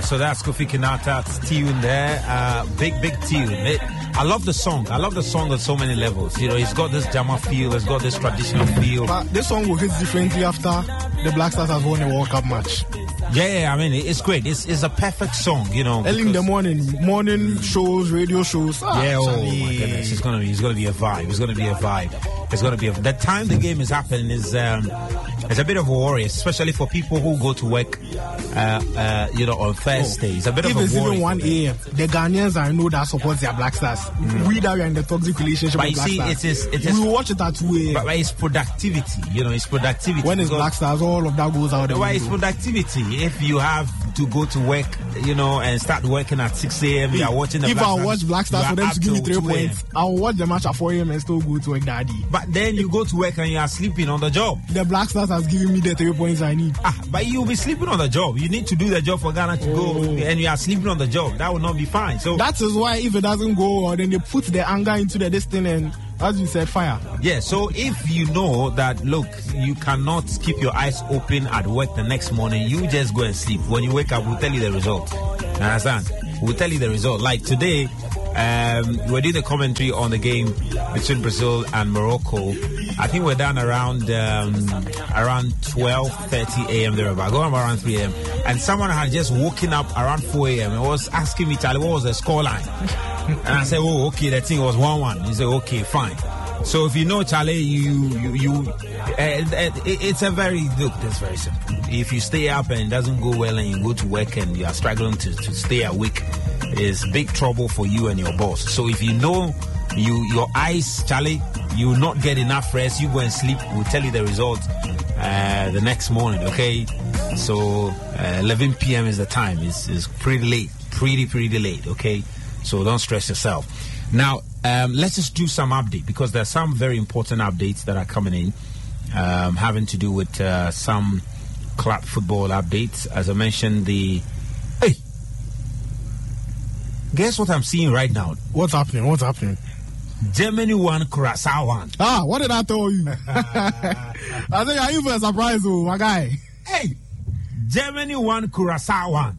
So that's Kofi Kinata's tune there. Big tune. I love the song. I love the song on so many levels. You know, it's got this Jama feel, it's got this traditional feel. But this song will hit differently after the Black Stars has won a World Cup match. Yeah, I mean, it's great. It's a perfect song, you know. Early in the morning shows, radio shows. Yeah, oh my goodness, it's gonna be a vibe. The time the game is happening is it's a bit of a worry, especially for people who go to work, you know, on Thursday. It's a bit of a worry. If it's even 1 a.m., the Ghanaians I know that support their Black Stars. We that are in the toxic relationship with Black Stars. It is. We watch it at 2 a.m. But it's productivity, you know. It's productivity. When it's Black Stars, all of that goes out the window. It's productivity. If you have to go to work, you know, and start working at 6 a.m., you are watching the If Black I Stars, watch Black Stars for them to give me 3 points, I'll watch the match at 4 a.m. and still go to work, daddy. But then you go to work and you are sleeping on the job. The Black Stars has given me the 3 points I need. But you'll be sleeping on the job. You need to do the job for Ghana to go, and you are sleeping on the job. That will not be fine. So that is why if it doesn't go, or then they put the anger into the destiny and, as you said, fire. Yeah, so if you know that, look, you cannot keep your eyes open at work the next morning, you just go and sleep. When you wake up, we'll tell you the result. You understand? We'll tell you the result. Like today, we're doing the commentary on the game between Brazil and Morocco. I think we're done around 12:30 a.m. there about going around 3 a.m. And someone had just woken up around 4 a.m. and was asking me, Charlie, what was the scoreline? And I said, oh, okay, the thing was 1-1. He said, okay, fine. So if you know, Charlie, it's a it's very simple. If you stay up and it doesn't go well and you go to work and you are struggling to stay awake, it's big trouble for you and your boss. So if you know your eyes, Charlie, you will not get enough rest, you go and sleep, we'll tell you the result the next morning, okay? So 11 p.m. is the time. It's pretty late, pretty late, okay? So don't stress yourself. Now, let's just do some update, because there are some very important updates that are coming in, having to do with some club football updates. As I mentioned, hey, guess what I'm seeing right now? What's happening? Germany 1, Curacao 1. What did I tell you? I think are you for a surprise, my guy? Hey, Germany 1, Curacao 1.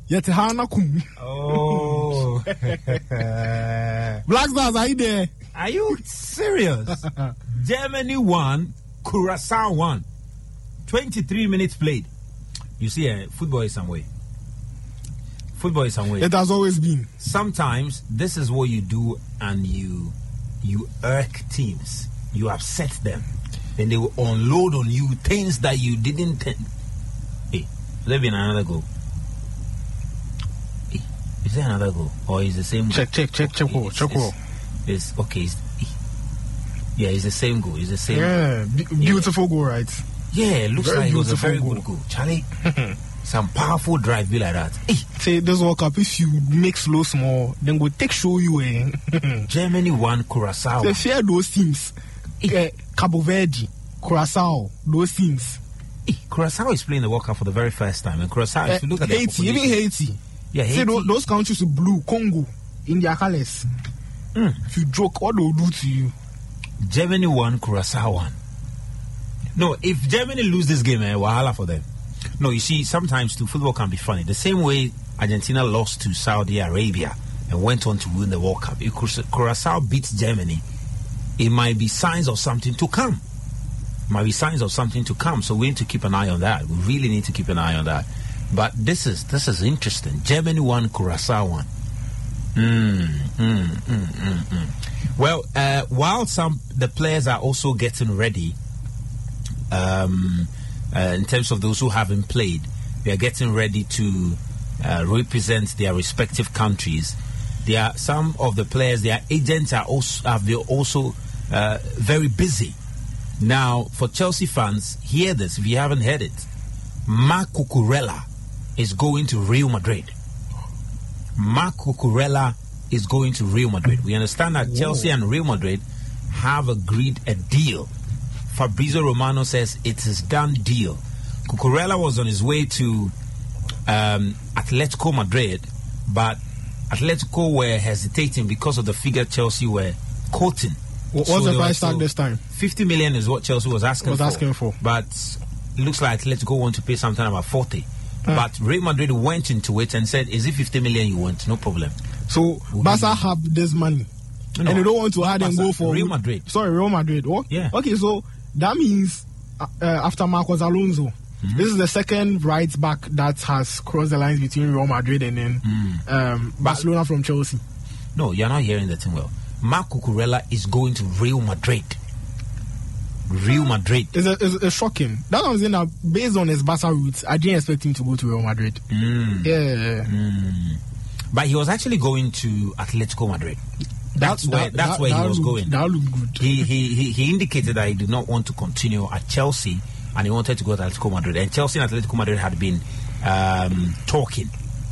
Oh. Black Stars, are you there? Are you serious? Germany 1, Curacao 1. 23 minutes played. You see, football is some way. It has always been. Sometimes this is what you do, and you irk teams. You upset them. Then they will unload on you things that you didn't intend. Hey, there be another goal. Hey, is there another goal? Or is the same goal? Check. It's okay. It's the same goal. It's the same. Yeah, beautiful goal, right? Yeah, it looks very like it was a very good goal. Charlie, some powerful drive be like that. Hey. Say this World Cup, if you make slow small, then go show you. Germany 1, Curacao. They fear those teams. Cabo Verde, Curacao, those teams. Curacao is playing the World Cup for the very first time. And Curacao, if you look at Haiti, even Haiti. Yeah, Haiti. Say those countries with blue, Congo, in their colors. If you joke, what they'll do to you? Germany 1, Curacao 1. No, if Germany lose this game, wahala for them. No, you see, sometimes too, football can be funny. The same way Argentina lost to Saudi Arabia and went on to win the World Cup. If Curacao beats Germany, it might be signs of something to come. So we need to keep an eye on that. We really need to keep an eye on that. But this is interesting. Germany 1, Curacao 1. Well, while the players are also getting ready, in terms of those who haven't played, they are getting ready to represent their respective countries. There are some of the players, their agents are also very busy. Now, for Chelsea fans, hear this if you haven't heard it. Marc Cucurella is going to Real Madrid. Marc Cucurella is going to Real Madrid. We understand that Chelsea and Real Madrid have agreed a deal. Fabrizio Romano says it is done deal. Cucurella was on his way to Atletico Madrid, but Atletico were hesitating because of the figure Chelsea were quoting. What's the price tag this time? 50 million is what Chelsea was asking for. But it looks like Atletico want to pay something about 40. But Real Madrid went into it and said, is it 50 million you want? No problem. So Barca have this money. And they don't want to add and go for Real Madrid. Sorry, Real Madrid. Oh? Yeah. Okay, so that means after Marcos Alonso, this is the second right back that has crossed the lines between Real Madrid and then Barcelona from Chelsea. No, you're not hearing the thing well. Marc Cucurella is going to Real Madrid. Real Madrid. It's shocking. That's what I'm saying. That based on his Barca roots, I didn't expect him to go to Real Madrid. Yeah. But he was actually going to Atletico Madrid. That's where he was going. That looked good. He indicated that he did not want to continue at Chelsea and he wanted to go to Atletico Madrid. And Chelsea and Atletico Madrid had been talking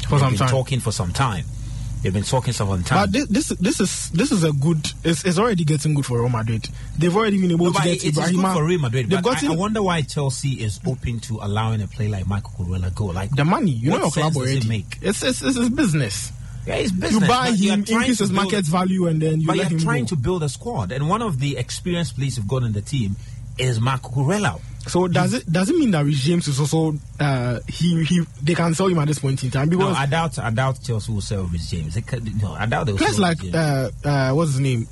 for some time. They've been talking for some time. But this is a good. It's already getting good for Real Madrid. They've already been able to get Ibrahima. It's good for Real Madrid. But I wonder why Chelsea is open to allowing a player like Marc Cucurella go. Like the money, you know, your club already. It's business. Yeah, it's business. You buy him, increase his market value, and then you let him go. But you're trying to build a squad, and one of the experienced players who've got in the team is Marc Cucurella. So does it mean that Rich James is also they can sell him at this point in time? Because no, I doubt Chelsea will sell Rich James. I doubt they will sell like what's his name?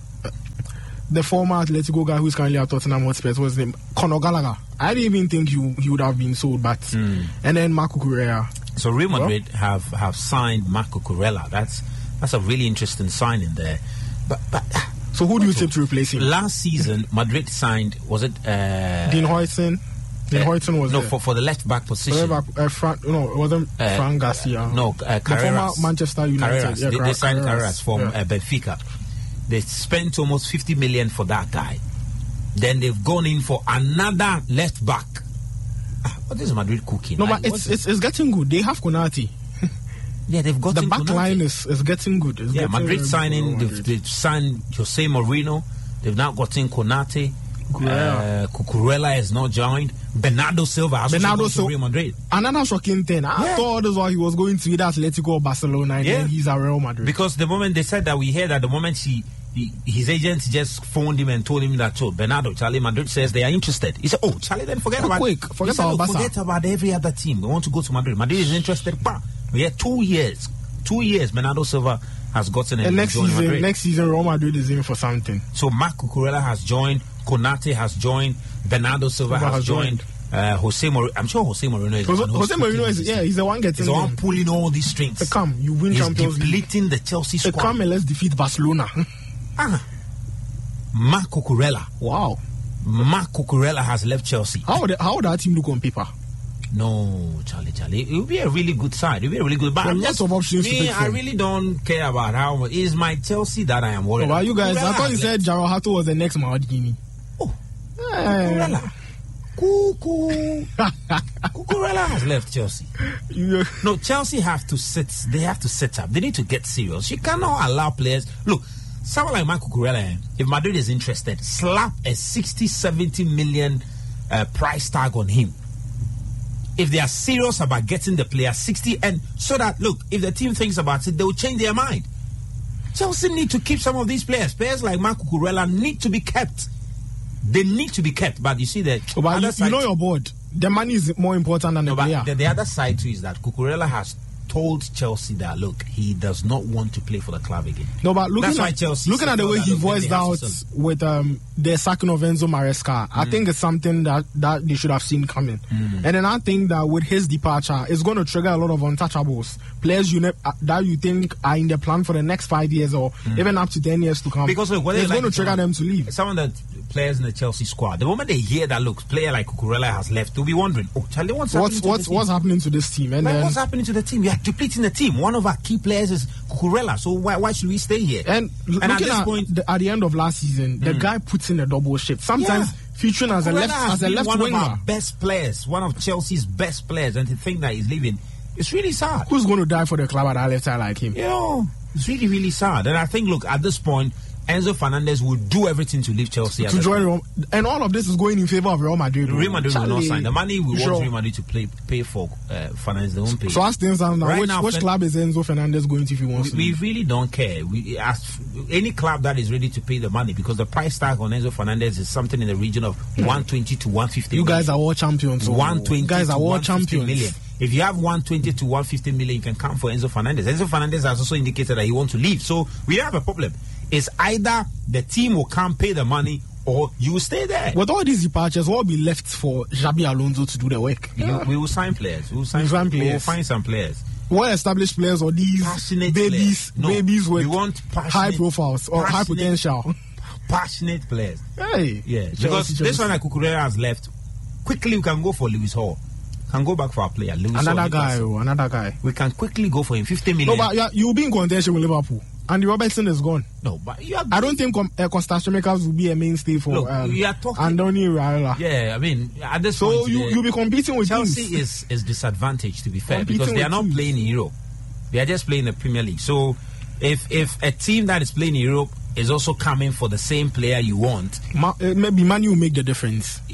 The former Atletico guy who's currently at Tottenham Hotspur, what's his name? Conor Gallagher. I didn't even think he would have been sold, but and then Marc Cucurella. So Real Madrid have signed Marc Cucurella. That's a really interesting signing there. But so who do you tip to replace him? Last season, Madrid signed, was it Dean Huijsen? Dean Huijsen was no for the left back position. It wasn't Fran Garcia. No, Carreras. Former Manchester United. Carreras. They signed Carreras from Benfica. They spent almost 50 million for that guy. Then they've gone in for another left back. What is Madrid cooking? No, but it's getting good. They have Konate. Yeah, they've got the back line is getting good. Madrid signing. They've signed Jose Mourinho. They've now gotten Konate. Cucurella has not joined. Bernardo Silva has gone to Real Madrid. Another shocking thing. I thought this was he was going to either Atletico or Barcelona, and then he's at Real Madrid. Because the moment they said that, we heard that the moment his agent just phoned him and told him that, Bernardo, Charlie, Madrid says they are interested. He said, Charlie, then forget about every other team. We want to go to Madrid. Madrid is interested. We had 2 years. 2 years, Bernardo Silva has gotten and next season, Real Madrid is in for something. So Marc Cucurella has joined, Konate has joined, Bernardo Silva has joined. Jose Mourinho. I'm sure Jose Mourinho is. Jose Mourinho is he's the one getting. He's the one pulling all these strings. Come, you win Champions League. He's depleting the Chelsea squad. Come and let's defeat Barcelona. Marc Cucurella. Wow. Marc Cucurella has left Chelsea. How would that team look on paper? No, Charlie. It will be a really good side. It will be a really good. But lots of options to pick from. I really don't care about how much. It's my Chelsea that I am worried about. You guys, I thought you said Jarrah Hato was the next Maldini. Cucurella. Cucurella has left Chelsea. No, Chelsea have to sit. They have to set up. They need to get serious. You cannot allow players. Look, someone like Marc Cucurella, if Madrid is interested, slap a 60-70 million price tag on him. If they are serious about getting the player 60, and so that, look, if the team thinks about it, they will change their mind. Chelsea need to keep some of these players. Players like Marc Cucurella need to be kept. They need to be kept. But you see that, you know your board. The money is more important than the player. The other side too is that Cucurella has told Chelsea that, look, he does not want to play for the club again. No, but looking at the way he voiced out with the sacking of Enzo Maresca, I think it's something that they should have seen coming. And then I think that with his departure, it's going to trigger a lot of untouchables. Players that you think are in the plan for the next 5 years or even up to 10 years to come. Because look, it's going to trigger them to leave. Some of the players in the Chelsea squad, the moment they hear that, look, player like Cucurella has left, they'll be wondering, Charlie, what's happening to this team? And what's happening to the team? We are depleting the team. One of our key players is Cucurella, so why should we stay here? And at this point, at the end of last season, the guy puts in a double shift. Sometimes featuring as a left winger. One of our best players, one of Chelsea's best players, and to think that he's leaving, it's really sad. Who's going to die for the club at that left side like him? It's really, really sad. And I think, look, at this point, Enzo Fernandez will do everything to leave Chelsea. To join Real, and all of this is going in favor of Real Madrid. Real Madrid will not sign. The money we want Real Madrid to pay for Fernandez, they won't pay. So as things stand now, which club is Enzo Fernandez going to if he wants to? We really don't care. We ask any club that is ready to pay the money, because the price tag on Enzo Fernandez is something in the region of 120 to 150 You guys are world champions. So 120 guys are world champions. Million. if you have 120 to 150 million, you can come for Enzo Fernandez. Enzo Fernandez has also indicated that he wants to leave. So we have a problem. It's either the team will come pay the money or you will stay there. With all these departures, what will be left for Xabi Alonso to do the work? We will sign players. We will find some players. Well-established players or these passionate babies with high profiles or high potential? Passionate players. Hey. Yeah. Because this one that Cucurella has left, quickly we can go for Lewis Hall. Can go back for our player. Another guy. We can quickly go for him. 50 million. No, but you'll be in contention with Liverpool. Andy Robertson is gone. No, but I don't think Costas Tsimikas will be a mainstay for Andoni Iraola. Yeah, I mean, at this point, so you'll be competing with Chelsea teams. is disadvantaged, to be fair, because they are not playing in Europe. They are just playing the Premier League. So if a team that is playing in Europe is also coming for the same player you want, maybe money will make the difference.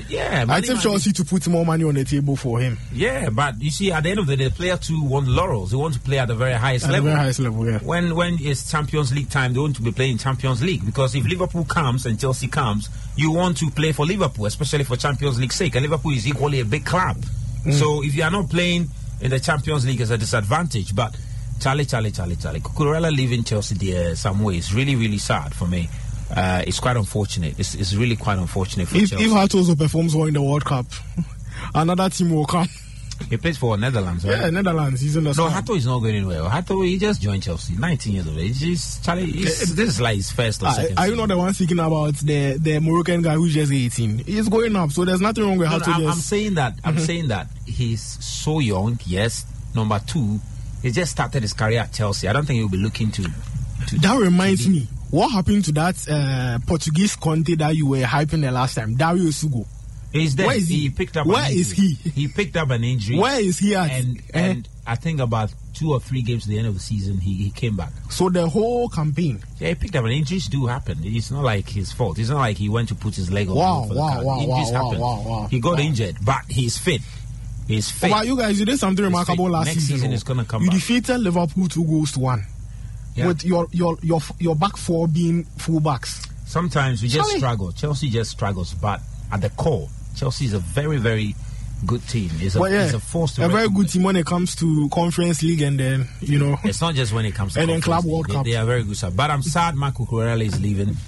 I think Chelsea to put more money on the table for him. Yeah, but you see, at the end of the day, the player too want laurels. They want to play at the very highest level. The very highest level, yeah. When it's Champions League time, they want to be playing Champions League, because if Liverpool comes and Chelsea comes, you want to play for Liverpool, especially for Champions League sake. And Liverpool is equally a big club. So if you are not playing in the Champions League, it's a disadvantage. But Charlie. Cucurella leaving Chelsea there some way is really, really sad for me. It's quite unfortunate. It's really quite unfortunate for Chelsea. If Hato performs well in the World Cup, another team will come. He plays for Netherlands, right? Yeah, Netherlands. He's in the squad. Hato is not going anywhere. Hato, he just joined Chelsea, 19 years of age. This is like his first or second. Are you not the one speaking about the Moroccan guy who's just 18? He's going up, so there's nothing wrong with Hato. I'm saying that he's so young. Yes. Number two, he just started his career at Chelsea. I don't think he'll be looking to that reminds me, what happened to that Portuguese Conte that you were hyping the last time? Dario Sugo. He's there. Where is he? Picked up Where is he? He picked up an injury. Where is he at? And I think about 2 or 3 games at the end of the season, he came back. So the whole campaign. Yeah, he picked up an injuries do happen. It's not like his fault. It's not like he went to put his leg on Injuries happen. He got injured, but he's fit. He's fit. Well, you guys, you did something remarkable last season. Next season is going to come back. You defeated Liverpool 2-1. Yeah. With your back four being full-backs. Sometimes we just struggle. Chelsea just struggles, but at the core, Chelsea is a very, very good team. It's a force to a very good team when it comes to Conference League, and then it's not just when it comes to and then Club World Cup. They are very good. But I'm sad Marco Cucurella is leaving,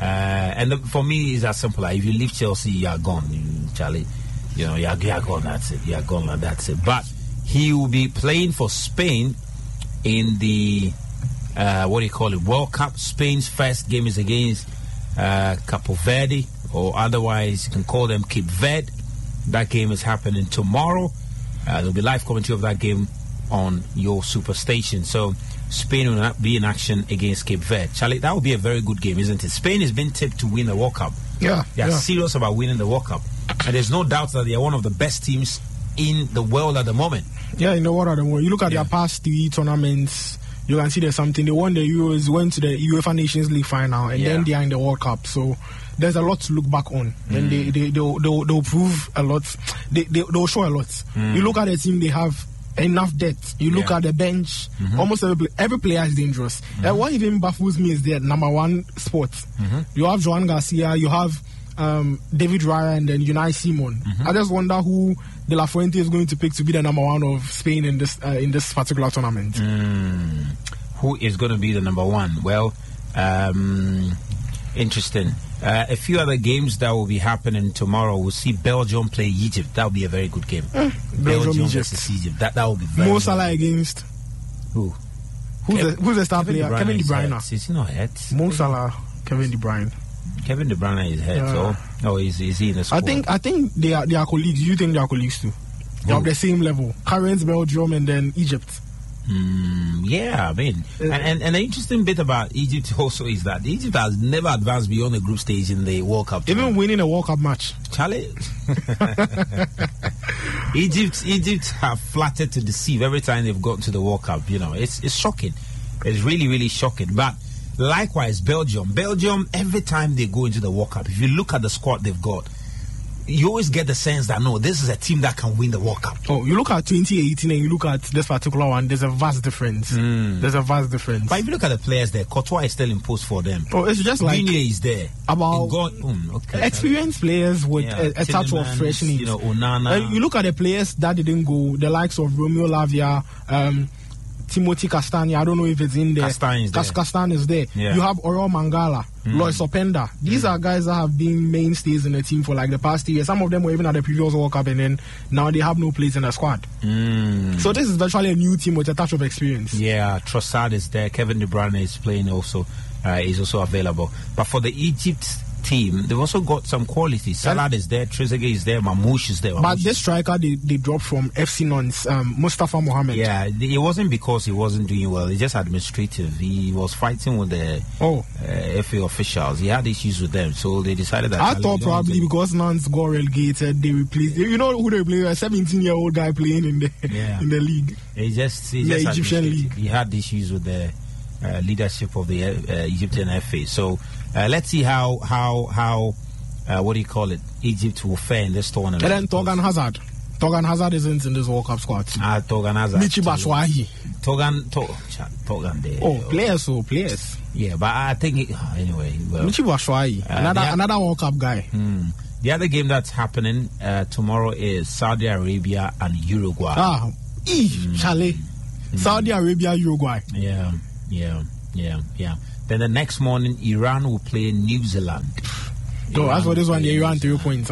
and for me it's as simple. If you leave Chelsea, you are gone, Charlie. You are gone. That's it. You are gone. That's it. But he will be playing for Spain in the World Cup. Spain's first game is against Capo Verde, or otherwise you can call them Cape Verde. That game is happening tomorrow. There'll be live commentary of that game on your Superstation. So Spain will not be in action against Cape Verde. Charlie, that will be a very good game, isn't it? Spain has been tipped to win the World Cup. Yeah, they are serious about winning the World Cup, and there's no doubt that they are one of the best teams in the world at the moment. Yeah, in the world at the moment. You look at their past 3 tournaments, you can see there's something. They won the Euros, went to the UEFA Nations League final, and then they are in the World Cup. So there's a lot to look back on, and they'll prove a lot. They'll show a lot. You look at the team; they have enough depth. You look at the bench; almost every player is dangerous. And what even baffles me is their number 1 spot. You have Joan Garcia, you have David Raya, and then Unai Simon. I just wonder who De La Fuente is going to pick to be the number 1 of Spain in this particular tournament. Who is going to be the number 1? Well, interesting. A few other games that will be happening tomorrow. We'll see Belgium play Egypt. That will be a very good game. Belgium versus Egypt. That will be very Mo Salah against who? Who's the star player? Kevin De Bruyne. Is he not hurt? Mo Salah, Kevin De Bruyne. Kevin De Bruyne is hurt. So is he in the squad? I think they are colleagues. Do you think they are colleagues too? They're of the same level. Current Belgium and then Egypt. Yeah, I mean, and the interesting bit about Egypt also is that Egypt has never advanced beyond the group stage in the World Cup. Even winning a World Cup match. Charlie, Egypt have flattered to deceive every time they've gotten to the World Cup. It's shocking. It's really, really shocking. But likewise, Belgium, every time they go into the World Cup, if you look at the squad they've got, you always get the sense that no, this is a team that can win the World Cup. Oh, you look at 2018 and you look at this particular one, there's a vast difference. There's a vast difference. But if you look at the players there, Courtois is still in post for them. Oh, it's just like Meunier is there. About experienced players with a touch of freshness. You know, Onana. You look at the players that didn't go, the likes of Romeo Lavia, Timothy Castagne. I don't know if it's in there. Castagne is there. Yeah. You have Oro Mangala, Lois Openda. These are guys that have been mainstays in the team for like the past 2 years. Some of them were even at the previous World Cup, and then now they have no place in the squad. So this is virtually a new team with a touch of experience. Yeah, Trossard is there. Kevin De Bruyne is playing also. Is also available. But for the Egypt team, they've also got some quality. Salah is there, Trezeguet is there, Mamouche is there. But this striker they dropped from FC Nantes, Mustafa Mohamed. Yeah, it wasn't because he wasn't doing well. It's just administrative. He was fighting with the FA officials. He had issues with them, so they decided that. I thought probably because Nantes got relegated, they replaced. You know who they play? A 17-year-old guy playing in the league. He just Egyptian league. He had issues with the leadership of the Egyptian FA. So let's see how what do you call it? Egypt will fare in this tournament. And then Torgan Hazard. Torgan Hazard isn't in this World Cup squad. Torgan Hazard. Michi Batshuayi. Torgan there. Oh, players. Yeah, but I think anyway. Well, Michi Batshuayi, another World Cup guy. The other game that's happening tomorrow is Saudi Arabia and Uruguay. Chale. Saudi Arabia, Uruguay. Yeah. Then the next morning, Iran will play New Zealand. As for this one, Iran 3 points.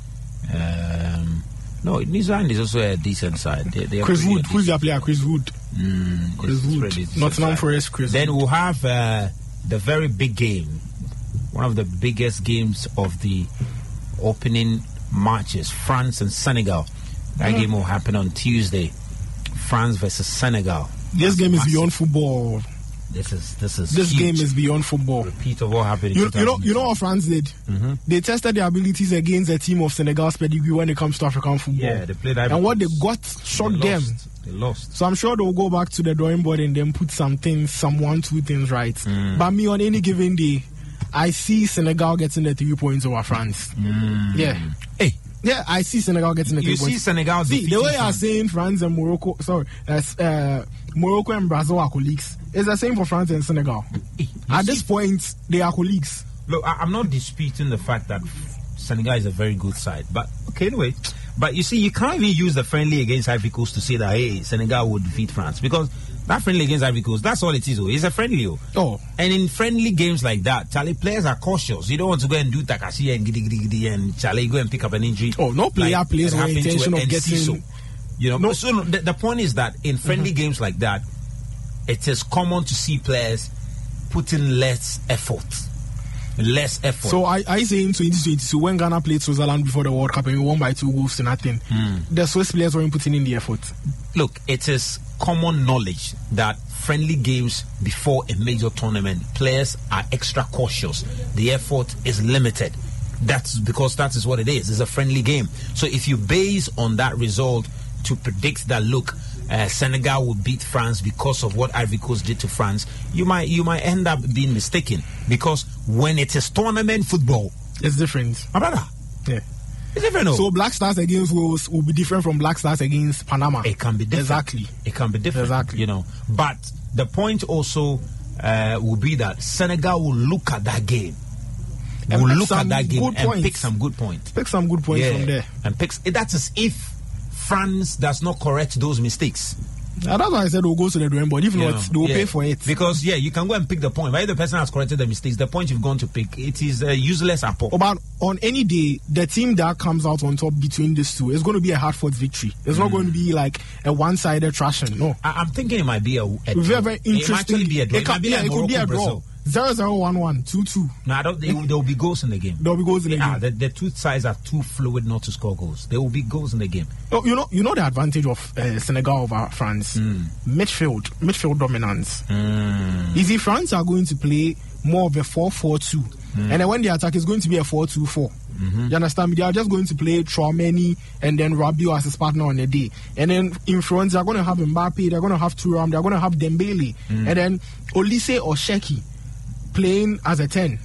No, New Zealand is also a decent side. Chris Wood, who's their player? Chris Wood. Chris Wood. Nottingham Forest, Chris Then we'll have the very big game. One of the biggest games of the opening matches, France and Senegal. That game will happen on Tuesday. France versus Senegal. This game is beyond football. This game is beyond football. Repeat of what happened. You know what France did? They tested their abilities against a team of Senegal's pedigree when it comes to African football. Yeah, they played. And what they got shocked them. They lost. So I'm sure they'll go back to the drawing board and then put some 2 things right. But me, on any given day, I see Senegal getting the 3 points over France. Yeah. Hey. Yeah, I see Senegal getting the 3 points. You see Senegal. See, the way I'm saying France and Morocco, Morocco and Brazil are colleagues. It's the same for France and Senegal. At this point, they are colleagues. Look, I'm not disputing the fact that Senegal is a very good side. But, okay, anyway. But you see, you can't even use the friendly against Ivory Coast to say that, hey, Senegal would defeat France. Because that friendly against Ivory Coast, that's all it is. It's a friendly. And in friendly games like that, Charlie, players are cautious. You don't want to go and do Takashi and giddy and Charlie, go and pick up an injury. No player plays with intention of getting... So the point is that in friendly games like that, it is common to see players put in less effort. So I say in 2022 when Ghana played Switzerland before the World Cup and we won by 2 goals to nothing, the Swiss players weren't putting in the effort. Look, it is common knowledge that friendly games before a major tournament, players are extra cautious. The effort is limited. That's because that is what it is. It's a friendly game. So if you base on that result to predict that, look, Senegal will beat France because of what Ivory Coast did to France, you might end up being mistaken, because when it is tournament football, it's different. My brother, yeah, it's different. No? So Black Stars against Wales will be different from Black Stars against Panama. It can be different. Exactly. It can be different. Exactly. But the point also will be that Senegal will look at that game. Will look at that game and pick some good points. Pick some good points from there. And that's as if France does not correct those mistakes. That's why I said we'll go to the drawing board. If not, they will pay for it. Because, you can go and pick the point. But if the person has corrected the mistakes, the point you've gone to pick, it is useless at all. But on any day, the team that comes out on top between these two is going to be a hard-fought victory. It's not going to be like a one-sided thrashing. No. I'm thinking it might be a very, very interesting. It might be a draw. It could be a draw. 0-0-1-1, 2-2. No, there will be goals in the game. There will be goals in the game. The two sides are too fluid not to score goals. There will be goals in the game. You know the advantage of Senegal over France? Midfield dominance. You see, France are going to play more of a 4-4-2. And then when they attack, it's going to be a 4-2-4. You understand me? They are just going to play Tchouaméni and then Rabiot as his partner on the day. And then in front, they're going to have Mbappe, they're going to have Thuram, they're going to have Dembele. And then Olise or Sheki playing as a 10.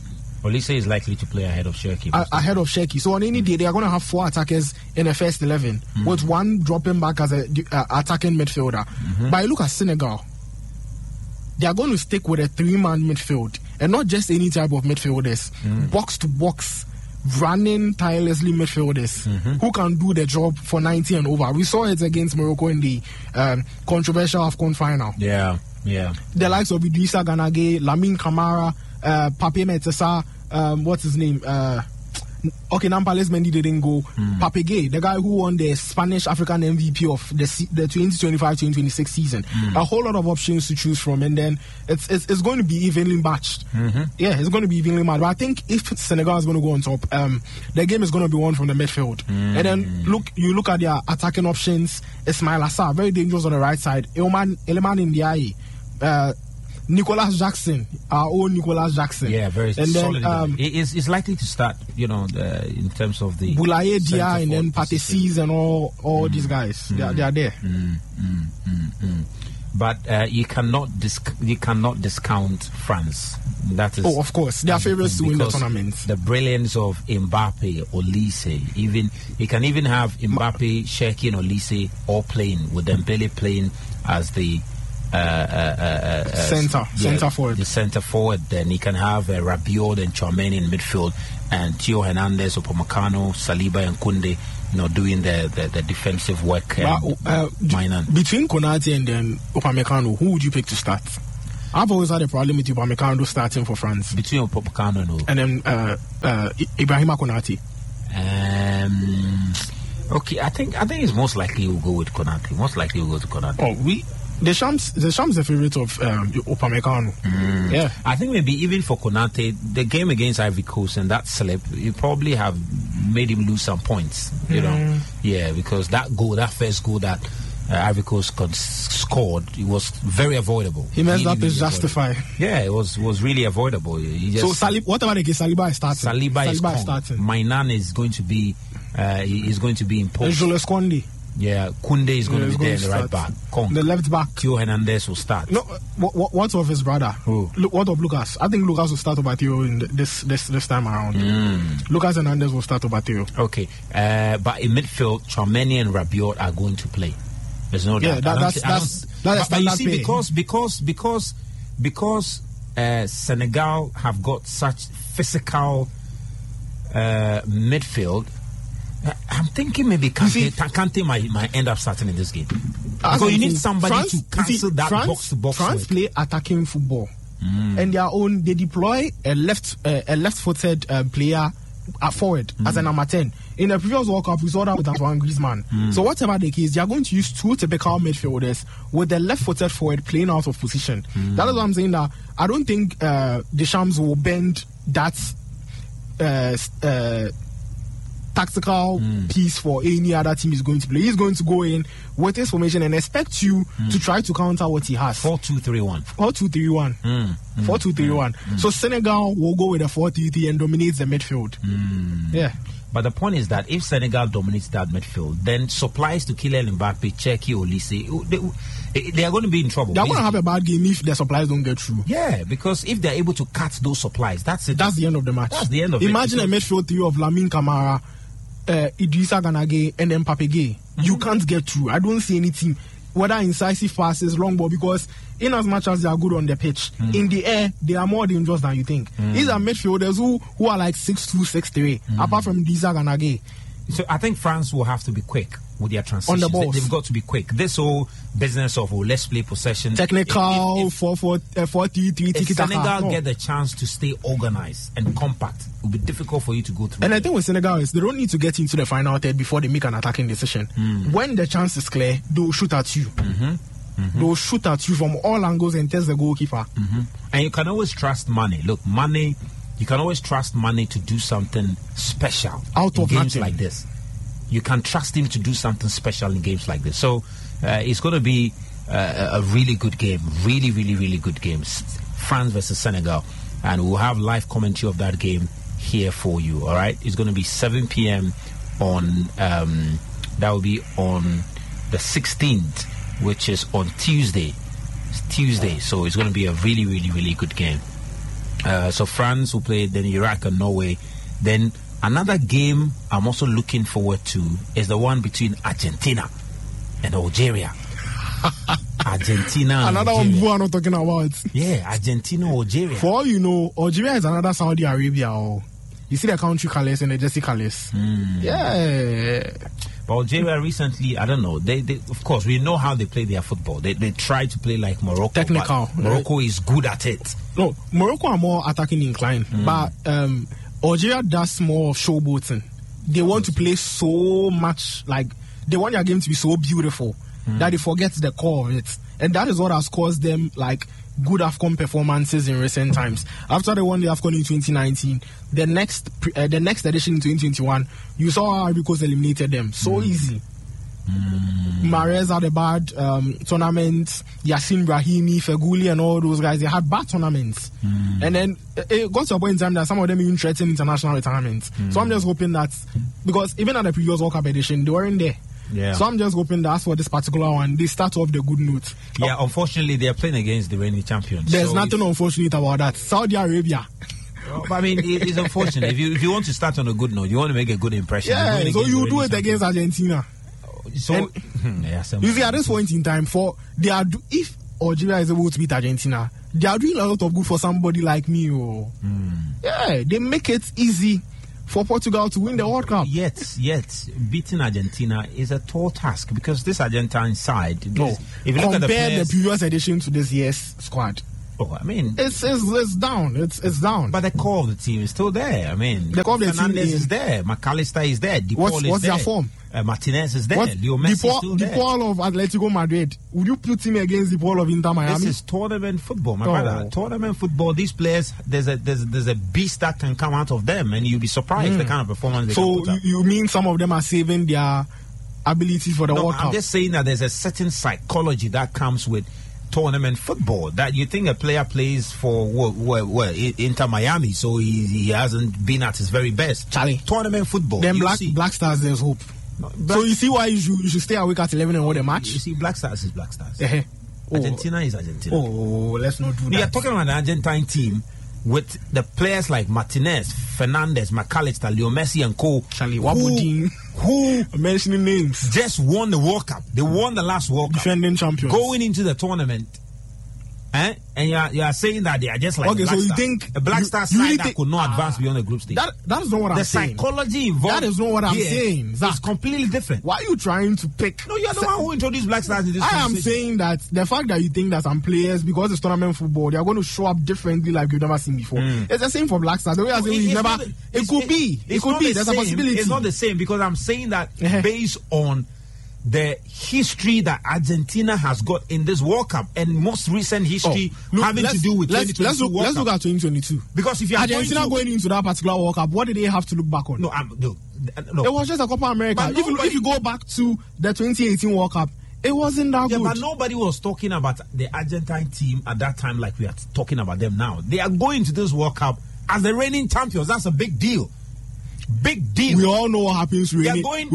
Olise is likely to play ahead of Cherki. Ahead of Cherki. So on any day, they are going to have 4 attackers in the first 11, with one dropping back as a attacking midfielder. But I look at Senegal. They are going to stick with a 3-man midfield, and not just any type of midfielders. Box to box, running tirelessly midfielders who can do the job for 90 and over. We saw it against Morocco in the controversial AFCON final. Yeah. The likes of Idrissa Ganagé, Lamine Camara, Pape Metesa, what's his name? Okay, Nampales Mendy didn't go. Pape Gueye, the guy who won the Spanish African MVP of the 2025-2026 season. A whole lot of options to choose from, and then it's going to be evenly matched. Yeah, it's going to be evenly matched. But I think if Senegal is going to go on top, the game is going to be won from the midfield. And then look at their attacking options. Ismail Assar, very dangerous on the right side. Eleman Ndiaye. Nicolas Jackson, our own Nicolas Jackson. Yeah, very solid. It's likely to start, in terms of the Boulaye Dia and then Patesis and all these guys. They are there. But you cannot discount France. That is, of course, they are favorites to win the tournament. The brilliance of Mbappe, Olise, you can even have Mbappe, Cherki, and Olise all playing, with Dembele playing as the center forward. The center forward. Then he can have Rabiot and Tchouaméni in midfield, and Theo Hernandez, Upamecano, Saliba, and Koundé, doing the defensive work. Between Konate and then Upamecano, who would you pick to start? I've always had a problem with Upamecano starting for France. Between Upamecano and then Ibrahima Konate. Okay, I think it's most likely we'll go with Konate. Deschamps the favorite of Upamecano. Yeah, I think maybe even for Konate, the game against Ivory Coast and that slip, you probably have made him lose some points. Yeah, because that first goal that Ivory Coast scored, it was very avoidable. He messed up his justified. Yeah, it was really avoidable. What about against Saliba is starting? Saliba is starting. Mainan is going to be in post. Jules Koundé. Yeah, Koundé is going to be there in the right back. The left back. Theo Hernandez will start. No, what of his brother? Who? What of Lucas? I think Lucas will start over Theo in this time around. Lucas Hernandez will start over Theo. Okay, but in midfield, Tchouaméni and Rabiot are going to play. There's no doubt. But you see, because Senegal have got such physical midfield, I'm thinking maybe Kante might end up starting in this game. Because you need somebody to cancel that box-to-box. France play attacking football, and they deploy a left-footed player forward as a number 10. In the previous World Cup, we saw that with Antoine Griezmann. So whatever the case, they are going to use 2 typical midfielders with the left-footed forward playing out of position. That is what I'm saying. That I don't think Deschamps will bend that tactical piece for any other team is going to play. He's going to go in with his formation and expect you to try to counter what he has. 4-2-3-1. 4-2-3-1. 4-2-3-1. So Senegal will go with a 4-3-3 and dominates the midfield. Yeah. But the point is that if Senegal dominates that midfield, then supplies to Kylian Mbappe, Cherki, Olise, they are going to be in trouble. They are going to have a bad game if their supplies don't get through. Yeah, because if they are able to cut those supplies, that's it. That's the end of the match. That's the end of it. Imagine a midfield three of Lamine Camara, Idrissa Ganagé, and then Pape Gueye. You can't get through. I don't see any team, whether incisive passes, long ball, because in as much as they are good on the pitch, in the air, they are more dangerous than you think. These are midfielders who are like 6'2", 6'3", apart from Idrissa Ganagé. So I think France will have to be quick with their transitions. On the balls. They've got to be quick. This whole business of let's play possession. Technical, 4-4-3, if Senegal get the chance to stay organized and compact, it will be difficult for you to go through. And I think with Senegal is they don't need to get into the final third before they make an attacking decision. When the chance is clear, they'll shoot at you. They'll shoot at you from all angles and test the goalkeeper. And you can always trust Mane. Look, Mane, you can always trust Mane to do something special out of games nothing. like this. You can trust him to do something special in games like this. So it's going to be a really good game. Really, really, really good game. France versus Senegal. And we'll have live commentary of that game here for you. All right? It's going to be 7 p.m. on, that will be on the 16th, which is on Tuesday. It's Tuesday. So it's going to be a really, really, really good game. So France will play, then Iraq and Norway. Then another game I'm also looking forward to is the one between Argentina and Algeria. Argentina. Another one we are not talking about. Yeah, Argentina, Algeria. For all you know, Algeria is another Saudi Arabia. Or you see the country colors and the jersey colors. Yeah. But Algeria recently, I don't know. They of course we know how they play their football. They try to play like Morocco. Technical. Morocco is good at it. No, Morocco are more attacking inclined, but Algeria does more of showboating. They want to play so much, like they want their game to be so beautiful that they forget the core of it, and that is what has caused them like good AFCON performances in recent times. After they won the AFCON in 2019, the next edition in 2021, you saw how Ivory Coast eliminated them so easy. Mahrez had a bad tournament. Yacine Brahimi, Feghouli, and all those guys, they had bad tournaments. And then it got to a point in time that some of them even threatened international retirement. So I'm just hoping that, because even at the previous World Cup edition, they weren't there. Yeah. So I'm just hoping that for this particular one, they start off the good note. Yeah, unfortunately, they are playing against the reigning champions. There's nothing unfortunate about that. Saudi Arabia. But I mean, it is unfortunate. If you want to start on a good note, you want to make a good impression. Yeah, so you do it against Argentina. So you see, at this point in time, if Algeria is able to beat Argentina, they are doing a lot of good for somebody like me. Yeah, they make it easy for Portugal to win the World Cup. Yet, beating Argentina is a tall task, because this Argentine side, if you look at the previous edition to this year's squad, I mean, it's down. It's down. But the core of the team is still there. I mean, the core of the team is there. McAllister is there. What's their form? Martinez is there. Leo Messi is still there. The Paul of Atletico Madrid. Would you put him against the Paul of Inter Miami? This is tournament football, my brother. Tournament football. These players, there's a beast that can come out of them, and you'll be surprised the kind of performance they can put up. You mean some of them are saving their ability for the World Cup? I'm just saying that there's a certain psychology that comes with tournament football, that you think a player plays for Inter Miami, so he hasn't been at his very best. Charlie, tournament football. Then Black Stars, there's hope. So you see why you should stay awake at 11 and watch the match? You see, Black Stars is Black Stars. Argentina is Argentina. Let's not do that. We are talking about the Argentine team with the players like Martinez, Fernandez, McAllister, Leo Messi, and co. Charlie Wabudin, who mentioning names, just won the World Cup. They won the last World Cup. Defending champions. Going into the tournament. And you are saying that they are just like so you think a Black Star side that could not advance beyond the group stage. That is not what I'm saying. The psychology involved. That is not what I'm saying. It's completely different. Why are you trying to pick? No, you are the one who introduced Black Stars in this I am saying that the fact that you think that some players, because it's tournament football, they are going to show up differently like you've never seen before. It's the same for Black Stars. The way I say it could be. There's a possibility. It's not the same, because I'm saying that based on the history that Argentina has got in this World Cup, and most recent history having to do with 2022 let's look at 2022. Because if you are Argentina going into that particular World Cup, what did they have to look back on? No. It was just a Copa America. If you go back to the 2018 World Cup, it wasn't that good. But nobody was talking about the Argentine team at that time like we are talking about them now. They are going to this World Cup as the reigning champions. That's a big deal. Big deal. We all know what happens to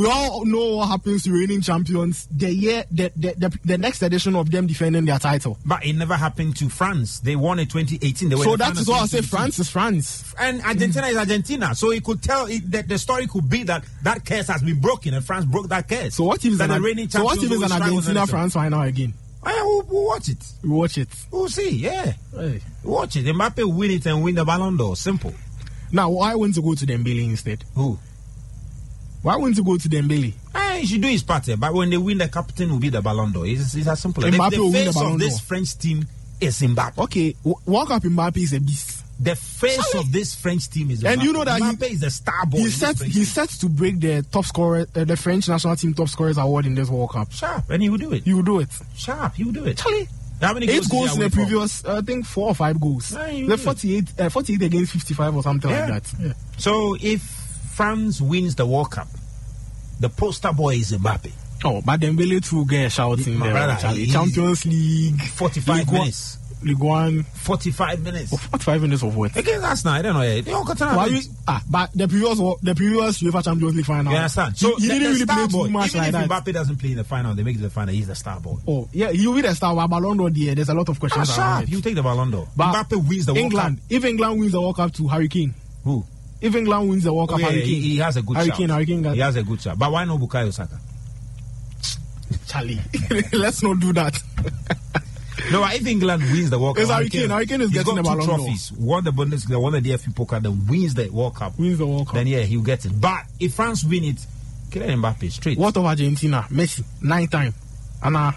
reigning champions the next edition of them defending their title. But it never happened to France. They won in 2018. So that is why I say France is France. And Argentina is Argentina. So it could tell that the story could be that curse has been broken and France broke that curse. So what if it's an Argentina-France final again? We'll watch it. We'll watch it. We'll see, yeah. Hey. We'll watch it. Mbappe will win it and win the Ballon d'Or. Simple. Now, why wouldn't you go to Dembele instead? Who? Why wouldn't you go to Dembele? He should do his part, but when they win, the captain will be the Ballon d'Or. It's as simple as that. The face of this French team is Mbappe. Okay, World Cup Mbappe is a beast. The face of this French team is Mbappe. And you know that Mbappe is the star boy. He's set to break the top scorer, the French national team top scorers award in this World Cup. Sharp, and he will do it. He will do it. Sharp, he will do it. Charlie. How many 8 goals in the previous, I think 4 or 5 goals. The 48 against 55 or something like that. Yeah. So if France wins the World Cup, the poster boy is Mbappe. But Dembele too get shouting there. Brother, Champions League, 45 minutes. Ligue 1. 45 minutes. 45 minutes of what? Against Arsenal, I don't know. They all got but the previous UEFA Champions League final. You understand? So he didn't really play too much like that. Even if Mbappe doesn't play in the final, they make it to the final. He's the star boy. Oh yeah, he'll be the star. But Ballon d'Or, there's a lot of questions around it. You take the Ballon d'Or. But Mbappe wins the World Cup. If England wins the World Cup to Harry Kane. Who? If England wins the World Cup, Harry Kane. He has a good shot. Harry Kane. He has a good shot. But why no Bukayo Saka? Charlie, let's not do that. No, if England wins the World Cup, Harry Kane is getting the Ballon d'Or. Trophies. Won the Bundesliga, won the DFB Pokal, then wins the World Cup. Then yeah, he'll get it. But if France win it, Kylian Mbappe straight. What of Argentina? Messi, 9 times. And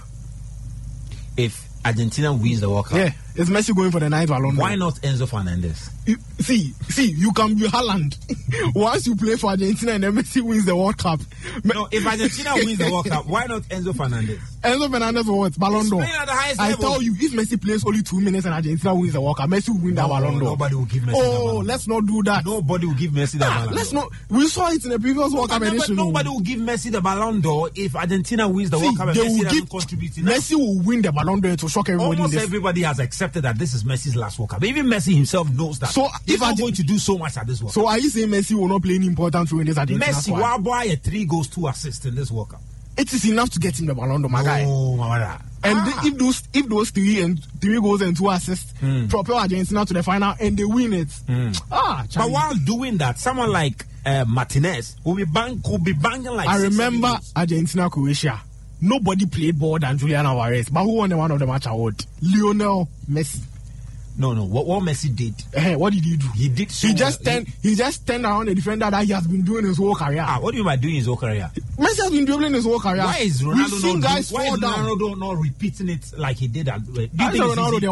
if Argentina wins the World Cup, yeah, is Messi going for the 9th Ballon d'Or? Why not Enzo Fernandez? See, you can be Haaland once you play for Argentina and then Messi wins the World Cup. No, if Argentina wins the World Cup, why not Enzo Fernandez? Enzo Fernandez for what? Ballon d'Or. I tell you, if Messi plays only 2 minutes and Argentina wins the World Cup, Messi will win that Ballon d'Or. Nobody will give Messi the Ballon d'Or. Let's not do that. Nobody will give Messi the Ballon d'Or. Let's not. We saw it in the previous World Cup edition. Nobody will give Messi the Ballon d'Or if Argentina wins the World Cup and Messi doesn't contribute enough. Messi will win the Ballon d'Or to shock everybody. Almost everybody has accepted that this is Messi's last World Cup. Even Messi himself knows that. So if I'm going to do so much at this World Cup. So are you saying Messi will not play an important role in this Argentina squad? Messi will buy 3 goals, 2 assists in this World Cup. It is enough to get him the Ballon d'Or, my guy. Oh, my. And if those 3 goals and 2 assists propel Argentina to the final and they win it. But while doing that, someone like Martinez could be banging like. I remember Argentina Croatia. Nobody played more than Julian Alvarez, but who won the Man of the Match award? Lionel Messi. No. What Messi did? What did he do? He did. He just turned around a defender that he has been doing his whole career. What do you mean by doing his whole career? Messi has been dribbling his whole career. Why is Ronaldo not repeating it like he did?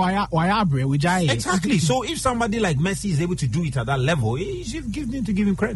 Exactly. So if somebody like Messi is able to do it at that level, you should give him credit.